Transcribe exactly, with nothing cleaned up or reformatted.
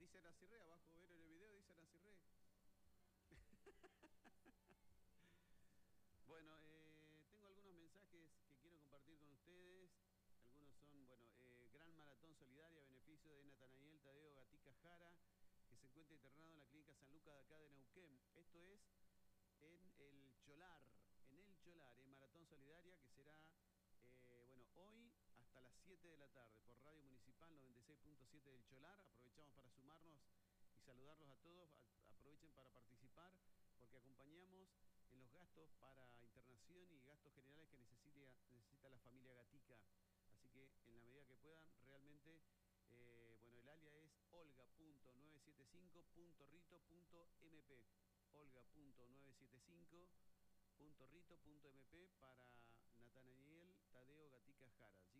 Dice Nacirre, abajo ver en el video, dice Nacirre. Bueno, eh, tengo algunos mensajes que quiero compartir con ustedes. Algunos son, bueno, eh, Gran Maratón Solidaria a beneficio de Natanael Tadeo Gatica Jara, que se encuentra internado en la Clínica San Lucas de acá de Neuquén. Esto es en el Cholar, en el Cholar, en Maratón Solidaria, que será, eh, bueno, hoy hasta las siete de la tarde por Radio Municipal noventa y seis punto siete del Cholar. Aprovechamos para sumarnos y saludarlos a todos. Aprovechen para participar porque acompañamos en los gastos para internación y gastos generales que necesita, necesita la familia Gatica. Así que en la medida que puedan, realmente, eh, bueno, el alia es olga punto novecientos setenta y cinco punto rito punto m p. olga punto novecientos setenta y cinco punto rito punto m p para Natanael Tadeo Gatica Jara.